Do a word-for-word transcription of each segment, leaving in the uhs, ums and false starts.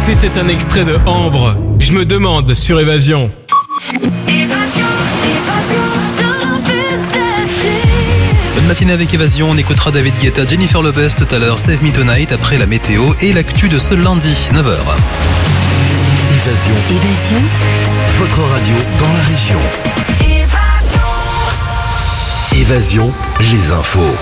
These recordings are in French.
C'était un extrait de Ambre. Je me demande sur Évasion. Bonne matinée avec Évasion, on écoutera David Guetta, Jennifer Lopez tout à l'heure, Save Me Tonight après la météo et l'actu de ce lundi, neuf heures. Évasion. Évasion. Votre radio dans la région. Évasion. Évasion, les infos.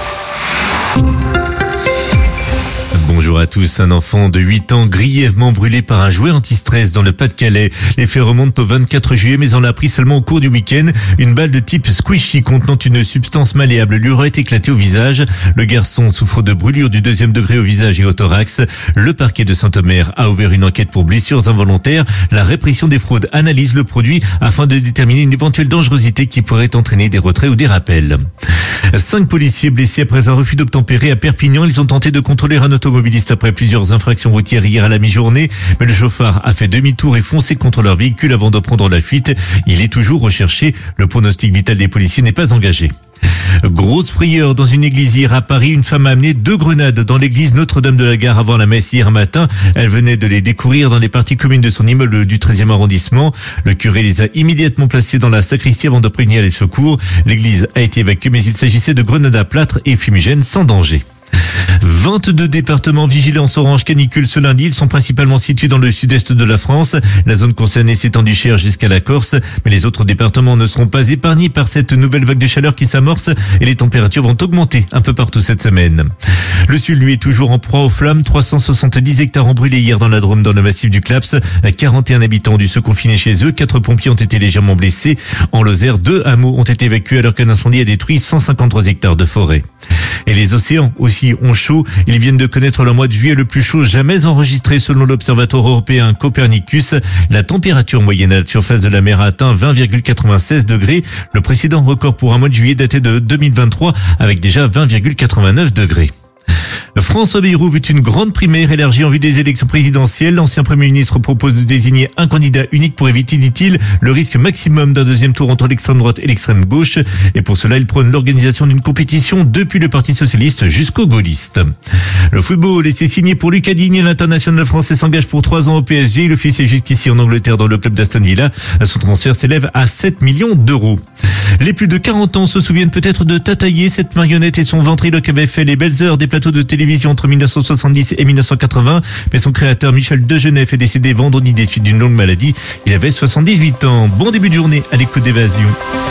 Bonjour à tous. Un enfant de huit ans grièvement brûlé par un jouet anti-stress dans le Pas-de-Calais. Les faits remontent au vingt-quatre juillet, mais on l'a appris seulement au cours du week-end. Une balle de type squishy contenant une substance malléable lui aurait éclaté au visage. Le garçon souffre de brûlures du deuxième degré au visage et au thorax. Le parquet de Saint-Omer a ouvert une enquête pour blessures involontaires. La répression des fraudes analyse le produit afin de déterminer une éventuelle dangerosité qui pourrait entraîner des retraits ou des rappels. Cinq policiers blessés après un refus d'obtempérer à Perpignan. Ils ont tenté de contrôler un automobiliste après plusieurs infractions routières hier à la mi-journée. Mais le chauffard a fait demi-tour et foncé contre leur véhicule avant de prendre la fuite. Il est toujours recherché. Le pronostic vital des policiers n'est pas engagé. Grosse frayeur dans une église hier à Paris. Une femme a amené deux grenades dans l'église Notre-Dame de la Gare avant la messe hier matin. Elle venait de les découvrir dans les parties communes de son immeuble du treizième arrondissement. Le curé les a immédiatement placées dans la sacristie avant de prévenir les secours. L'église a été évacuée, mais il s'agissait de grenades à plâtre et fumigènes sans danger. vingt-deux départements vigilance orange canicule ce lundi. Ils sont principalement situés dans le sud-est de la France. La zone concernée s'étend du Cher jusqu'à la Corse. Mais les autres départements ne seront pas épargnés par cette nouvelle vague de chaleur qui s'amorce et les températures vont augmenter un peu partout cette semaine. Le sud, lui, est toujours en proie aux flammes. trois cent soixante-dix hectares ont brûlé hier dans la Drôme, dans le massif du Claps. quarante et un habitants ont dû se confiner chez eux. Quatre pompiers ont été légèrement blessés. En Lozère, deux hameaux ont été évacués alors qu'un incendie a détruit cent cinquante-trois hectares de forêt. Et les océans aussi ont chaud. Ils viennent de connaître le mois de juillet le plus chaud jamais enregistré selon l'observatoire européen Copernicus. La température moyenne à la surface de la mer a atteint vingt virgule quatre-vingt-seize degrés. Le précédent record pour un mois de juillet datait de deux mille vingt-trois avec déjà vingt virgule quatre-vingt-neuf degrés. François Bayrou veut une grande primaire élargie en vue des élections présidentielles. L'ancien Premier ministre propose de désigner un candidat unique pour éviter, dit-il, le risque maximum d'un deuxième tour entre l'extrême droite et l'extrême gauche. Et pour cela, il prône l'organisation d'une compétition depuis le Parti socialiste jusqu'aux gaullistes. Le football, et c'est signé pour Lucas Digne. L'international français s'engage pour trois ans au P S G. Il officie jusqu'ici en Angleterre dans le club d'Aston Villa. Son transfert s'élève à sept millions d'euros. Les plus de quarante ans se souviennent peut-être de Tataillé, cette marionnette et son ventriloque avaient fait les belles heures des plateaux de télévision entre mille neuf cent soixante-dix et mille neuf cent quatre-vingts. Mais son créateur Michel Degenef est décédé vendredi des suites d'une longue maladie. Il avait soixante-dix-huit ans. Bon début de journée à l'écoute d'Évasion.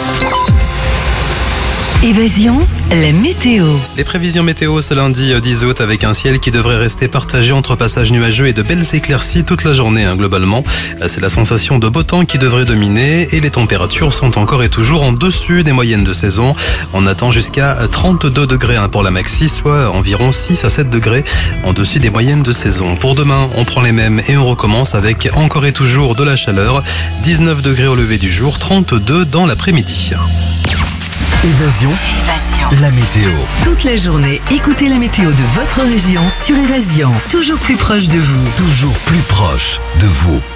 Évasion, la météo. Les prévisions météo ce lundi dix août avec un ciel qui devrait rester partagé entre passages nuageux et de belles éclaircies toute la journée hein, globalement. C'est la sensation de beau temps qui devrait dominer et les températures sont encore et toujours en dessus des moyennes de saison. On attend jusqu'à trente-deux degrés hein, pour la maxi, soit environ six à sept degrés en dessus des moyennes de saison. Pour demain, on prend les mêmes et on recommence avec encore et toujours de la chaleur. dix-neuf degrés au lever du jour, trente-deux dans l'après-midi. Évasion. Évasion. La météo. Toute la journée, écoutez la météo de votre région sur Évasion. Toujours plus proche de vous. Toujours plus proche de vous.